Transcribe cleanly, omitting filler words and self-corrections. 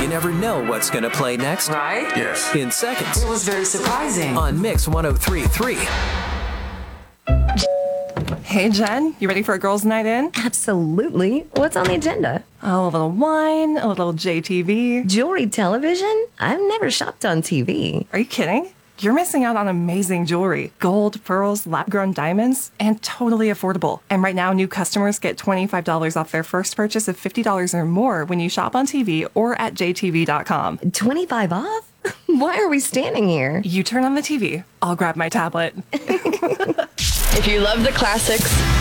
never know what's going to play next. Right? Yes. In seconds. It was very surprising. On Mix 103.3. Hey, Jen, you ready for a girls' night in? Absolutely. What's on the agenda? Oh, a little wine, a little JTV. Jewelry television? I've never shopped on TV. Are you kidding? You're missing out on amazing jewelry. Gold, pearls, lab-grown diamonds, and totally affordable. And right now, new customers get $25 off their first purchase of $50 or more when you shop on TV or at jtv.com. 25 off? Why are we standing here? You turn on the TV. I'll grab my tablet. If you love the classics